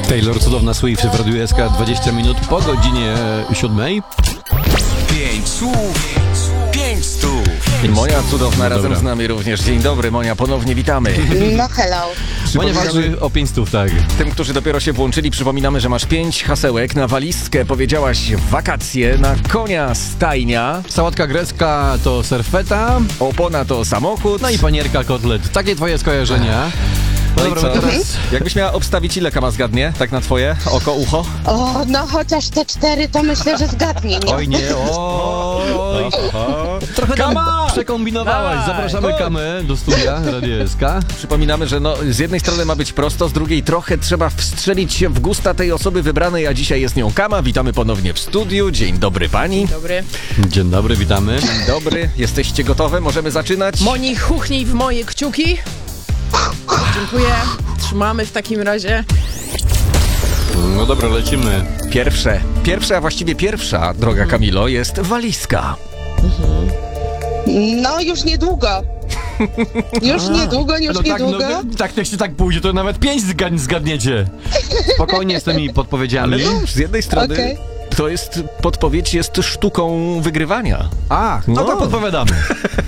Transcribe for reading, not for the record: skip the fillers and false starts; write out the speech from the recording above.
Taylor, cudowna Swift w Radiu SK 20 minut po godzinie 7. 5 słów, 5 stów. Monia cudowna razem Dobra. z nami również. Dzień dobry, Monia, ponownie witamy. No hello. Monia walczy o 500, tak. Tym, którzy dopiero się włączyli, przypominamy, że masz 5 hasełek. Na walizkę powiedziałaś wakacje, na konia stajnia, Sałatka grecka to serfeta, opona to samochód. no i panierka kotlet. Takie twoje skojarzenia. No i Dobra, co? teraz... Jakbyś miała obstawić, ile Kama zgadnie? Tak na twoje oko, ucho? O, no chociaż te 4 to myślę, że zgadnie, nie? Oj nie, oj. Trochę tam Kama! przekombinowałaś. Dawaj, Zapraszamy chodź. Kamę do studia Radio SK. Przypominamy, że z jednej strony ma być prosto, z drugiej trochę trzeba wstrzelić się w gusta tej osoby wybranej, a dzisiaj jest nią Kama. Witamy ponownie w studiu. Dzień dobry pani. Dobry. Dzień dobry, witamy. Dzień dobry. Jesteście gotowe? Możemy zaczynać? Moni, chuchnij w moje kciuki. Dziękuję. Trzymamy w takim razie. No dobra, lecimy. Pierwsza, a właściwie pierwsza, droga Kamilo, jest walizka. No już niedługo. Już niedługo. Tak, jeśli tak pójdzie, to nawet 5 zgadniecie. Spokojnie z tymi podpowiedziami. Ale no, z jednej strony Okej. to jest podpowiedź, jest sztuką wygrywania. A, no to podpowiadamy.